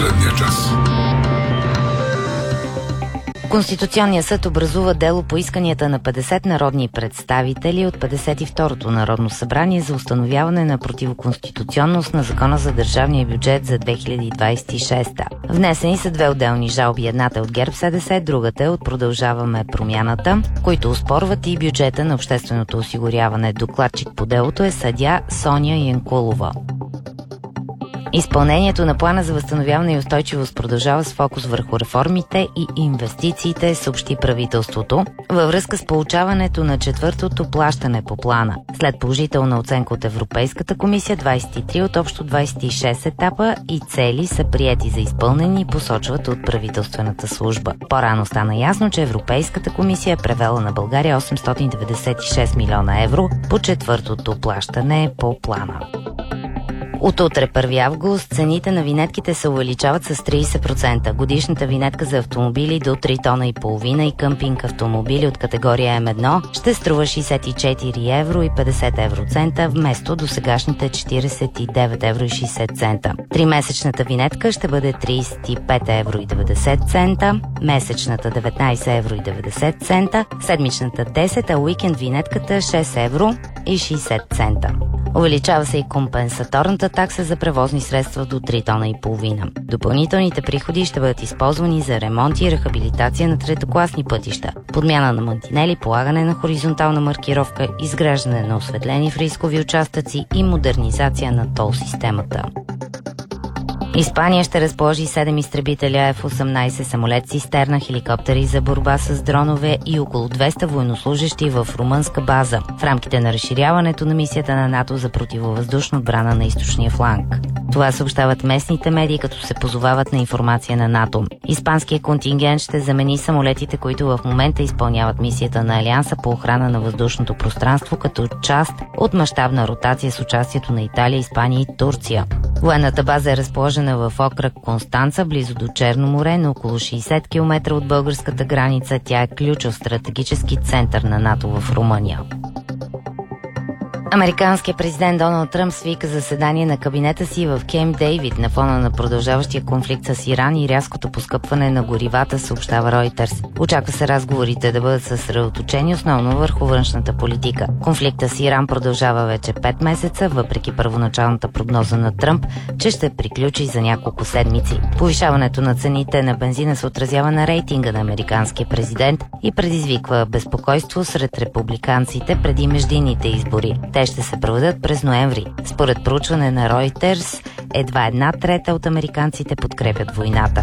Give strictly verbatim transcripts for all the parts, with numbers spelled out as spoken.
последния час. Конституционният съд образува дело по исканията на петдесет народни представители от петдесет и второто Народно събрание за установяване на противоконституционност на Закона за държавния бюджет за две хиляди двадесет и шеста. Внесени са две отделни жалби, едната от ГЕРБ СДС, другата е от Продължаваме промяната, които оспорват и бюджета на общественото осигуряване. Докладчик по делото е съдия Соня Янкулова. Изпълнението на плана за възстановяване и устойчивост продължава с фокус върху реформите и инвестициите, съобщи правителството, във връзка с получаването на четвъртото плащане по плана. След положителна оценка от Европейската комисия, двадесет и три от общо двадесет и шест етапа и цели са приети за изпълнени и посочват от правителствената служба. По-рано стана ясно, че Европейската комисия е превела на България осемстотин деветдесет и шест милиона евро по четвъртото плащане по плана. От утре, първи август, цените на винетките се увеличават с тридесет процента. Годишната винетка за автомобили до три тона и половина и къмпинг автомобили от категория М едно ще струва шестдесет и четири евро и петдесет евроцента вместо досегашните четиридесет и девет евро и шестдесет цента. Тримесечната винетка ще бъде тридесет и пет евро и деветдесет цента, месечната деветнадесет евро и деветдесет цента, седмичната десет, а уикенд винетката шест евро и шестдесет цента. Увеличава се и компенсаторната такса за превозни средства до три тона и половина. Допълнителните приходи ще бъдат използвани за ремонт и рехабилитация на третокласни пътища, подмяна на мантинели, полагане на хоризонтална маркировка, изграждане на осветлени в рискови участъци и модернизация на тол системата. Испания ще разположи седем изтребителя Еф осемнадесет, самолет-цистерна, хеликоптери за борба с дронове и около двеста военнослужещи в румънска база в рамките на разширяването на мисията на НАТО за противовъздушна отбрана на източния фланг. Това съобщават местните медии, като се позовават на информация на НАТО. Испанският контингент ще замени самолетите, които в момента изпълняват мисията на Алианса по охрана на въздушното пространство, като част от мащабна ротация с участието на Италия, Испания и Турция. Военната база е разположена в окръг Констанца, близо до Черно море, на около шестдесет километра от българската граница. Тя е ключов стратегически център на НАТО в Румъния. Американският президент Доналд Тръмп свика заседание на кабинета си в Кемп Дейвид на фона на продължаващия конфликт с Иран и рязкото поскъпване на горивата, съобщава Ройтерс. Очаква се разговорите да бъдат съсредоточени основно върху външната политика. Конфликта с Иран продължава вече пет месеца, въпреки първоначалната прогноза на Тръмп, че ще приключи за няколко седмици. Повишаването на цените на бензина се отразява на рейтинга на американския президент и предизвиква безпокойство сред републиканците преди междинните избори. Те ще се проведат през ноември. Според проучване на Reuters, едва една трета от американците подкрепят войната.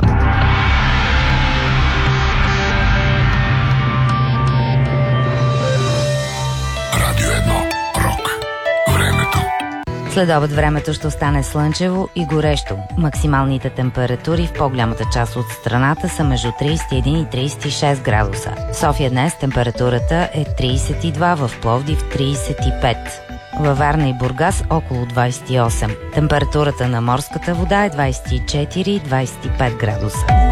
Радио едно. Рок. Времето. След обед времето ще остане слънчево и горещо. Максималните температури в по-голямата част от страната са между тридесет и един и тридесет и шест градуса. В София днес температурата е тридесет и два, в Пловдив тридесет и пет. Във Варна и Бургас около двадесет и осем. Температурата на морската вода е двадесет и четири - двадесет и пет градуса.